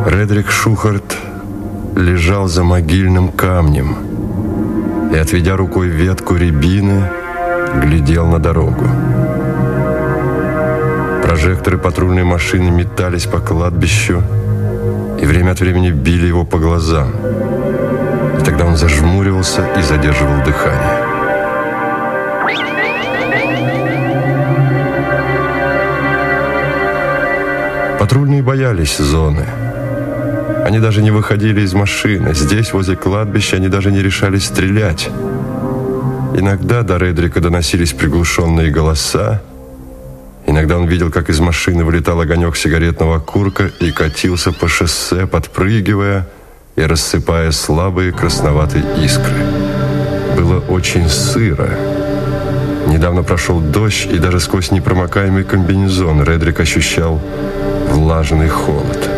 Редрик Шухарт лежал за могильным камнем и, отведя рукой ветку рябины, глядел на дорогу. Прожекторы патрульной машины метались по кладбищу и время от времени били его по глазам. И тогда он зажмуривался и задерживал дыхание. Патрульные боялись зоны. Они даже не выходили из машины. Здесь, возле кладбища, они даже не решались стрелять. Иногда до Редрика доносились приглушенные голоса. Иногда он видел, как из машины вылетал огонек сигаретного окурка и катился по шоссе, подпрыгивая и рассыпая слабые красноватые искры. Было очень сыро. Недавно прошел дождь, и даже сквозь непромокаемый комбинезон Редрик ощущал влажный холод.